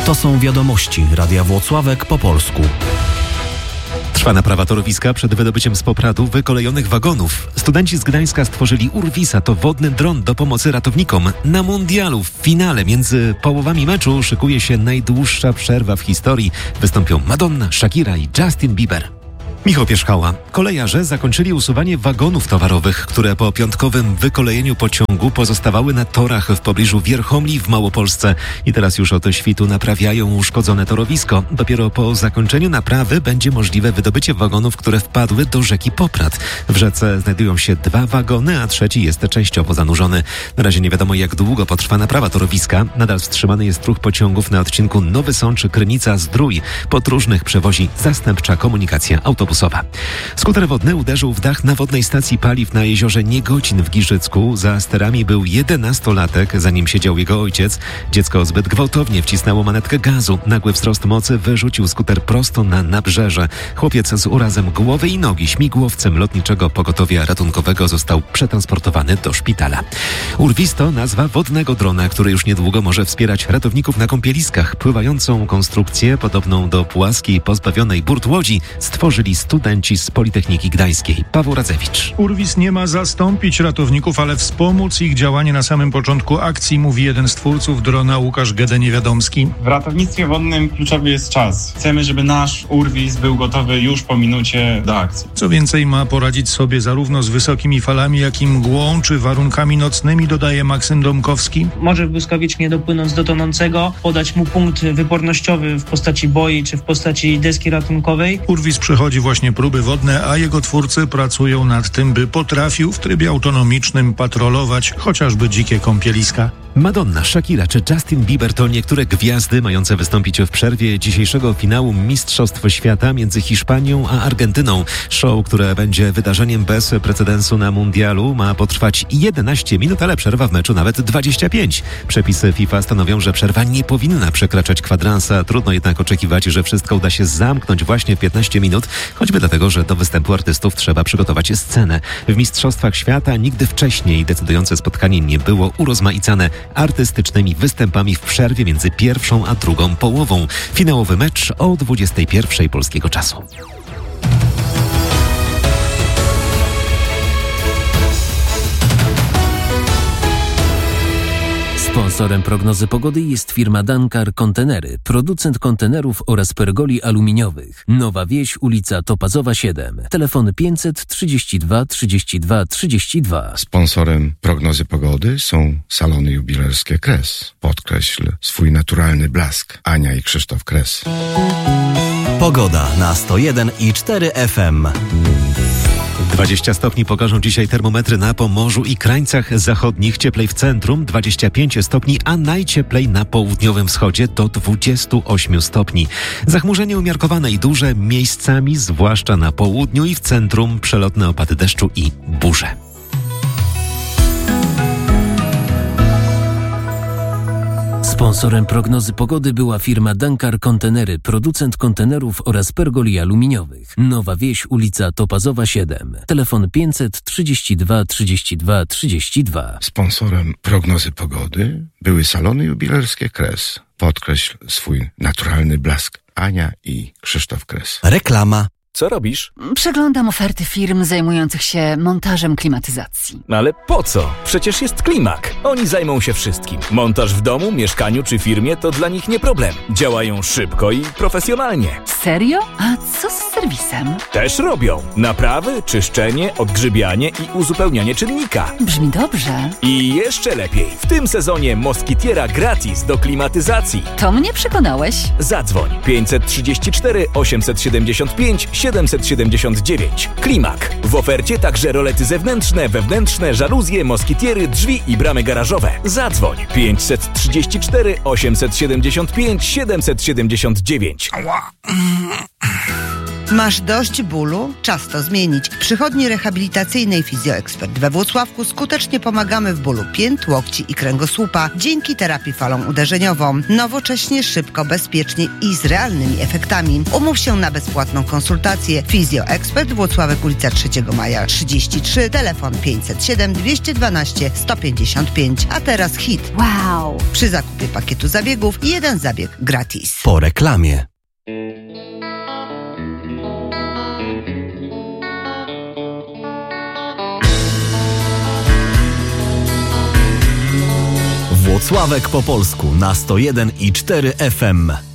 To są wiadomości Radia Włocławek po polsku. Trwa naprawa torowiska przed wydobyciem z Popradu wykolejonych wagonów. Studenci z Gdańska stworzyli Urwisa, to wodny dron do pomocy ratownikom. Na mundialu w finale między połowami meczu szykuje się najdłuższa przerwa w historii. Wystąpią Madonna, Shakira i Justin Bieber. Michał Pierzchała. Kolejarze zakończyli usuwanie wagonów towarowych, które po piątkowym wykolejeniu pociągu pozostawały na torach w pobliżu Wierchomli w Małopolsce i teraz już od świtu naprawiają uszkodzone torowisko. Dopiero po zakończeniu naprawy będzie możliwe wydobycie wagonów, które wpadły do rzeki Poprad. W rzece znajdują się 2 wagony, a trzeci jest częściowo zanurzony. Na razie nie wiadomo, jak długo potrwa naprawa torowiska. Nadal wstrzymany jest ruch pociągów na odcinku Nowy Sącz, Krynica-Zdrój. Podróżnych przewozi zastępcza komunikacja autobusowa. Skuter wodny uderzył w dach na wodnej stacji paliw na jeziorze Niegocin w Giżycku. Za sterami był 11-latek, za nim siedział jego ojciec. Dziecko zbyt gwałtownie wcisnęło manetkę gazu. Nagły wzrost mocy wyrzucił skuter prosto na nabrzeże. Chłopiec z urazem głowy i nogi śmigłowcem lotniczego pogotowia ratunkowego został przetransportowany do szpitala. Urwis to nazwa wodnego drona, który już niedługo może wspierać ratowników na kąpieliskach. Pływającą konstrukcję podobną do płaskiej, pozbawionej burt łodzi stworzyli studenci z Politechniki Gdańskiej. Paweł Radzewicz. Urwis nie ma zastąpić ratowników, ale wspomóc ich działanie na samym początku akcji, mówi jeden z twórców drona, Łukasz Gede-Niewiadomski. W ratownictwie wodnym kluczowy jest czas. Chcemy, żeby nasz Urwis był gotowy już po minucie do akcji. Co więcej, ma poradzić sobie zarówno z wysokimi falami, jak i mgłą, czy warunkami nocnymi, dodaje Maksym Domkowski. Może błyskawicznie dopłynąc do tonącego, podać mu punkt wypornościowy w postaci boi, czy w postaci deski ratunkowej. Urwis przechodzi właśnie próby wodne, a jego twórcy pracują nad tym, by potrafił w trybie autonomicznym patrolować chociażby dzikie kąpieliska. Madonna, Shakira czy Justin Bieber to niektóre gwiazdy mające wystąpić w przerwie dzisiejszego finału Mistrzostw Świata między Hiszpanią a Argentyną. Show, które będzie wydarzeniem bez precedensu na mundialu, ma potrwać 11 minut, ale przerwa w meczu nawet 25. Przepisy FIFA stanowią, że przerwa nie powinna przekraczać kwadransa. Trudno jednak oczekiwać, że wszystko uda się zamknąć właśnie w 15 minut, choćby dlatego, że do występu artystów trzeba przygotować scenę. W Mistrzostwach Świata nigdy wcześniej decydujące spotkanie nie było urozmaicane artystycznymi występami w przerwie między pierwszą a drugą połową. Finałowy mecz o 21:00 polskiego czasu. Sponsorem prognozy pogody jest firma Dankar Kontenery, producent kontenerów oraz pergoli aluminiowych. Nowa Wieś, ulica Topazowa 7. Telefon 532 32 32. Sponsorem prognozy pogody są salony jubilerskie Kres. Podkreśl swój naturalny blask. Ania i Krzysztof Kres. Pogoda na 101,4 FM. 20 stopni pokażą dzisiaj termometry na Pomorzu i krańcach zachodnich, cieplej w centrum 25 stopni, a najcieplej na południowym wschodzie do 28 stopni. Zachmurzenie umiarkowane i duże, miejscami, zwłaszcza na południu i w centrum, przelotne opady deszczu i burze. Sponsorem prognozy pogody była firma Dankar Kontenery, producent kontenerów oraz pergoli aluminiowych. Nowa Wieś, ulica Topazowa 7. Telefon 532 32 32. Sponsorem prognozy pogody były salony jubilerskie Kres. Podkreśl swój naturalny blask. Ania i Krzysztof Kres. Reklama. Co robisz? Przeglądam oferty firm zajmujących się montażem klimatyzacji. Ale po co? Przecież jest Klimak. Oni zajmą się wszystkim. Montaż w domu, mieszkaniu czy firmie to dla nich nie problem. Działają szybko i profesjonalnie. Serio? A co z serwisem? Też robią. Naprawy, czyszczenie, odgrzybianie i uzupełnianie czynnika. Brzmi dobrze. I jeszcze lepiej. W tym sezonie Moskitiera gratis do klimatyzacji. To mnie przekonałeś. Zadzwoń 534 875 779. Klimak. W ofercie także rolety zewnętrzne, wewnętrzne, żaluzje, moskitiery, drzwi i bramy garażowe. Zadzwoń 534 875 779. Masz dość bólu? Czas to zmienić. W przychodni rehabilitacyjnej Fizjoekspert we Włocławku skutecznie pomagamy w bólu pięt, łokci i kręgosłupa dzięki terapii falą uderzeniową. Nowocześnie, szybko, bezpiecznie i z realnymi efektami. Umów się na bezpłatną konsultację. Fizjoekspert Włocławek, ulica 3 Maja 33, telefon 507 212 155. A teraz hit. Wow! Przy zakupie pakietu zabiegów 1 zabieg gratis. Po reklamie. Włocławek po polsku na 101,4 FM.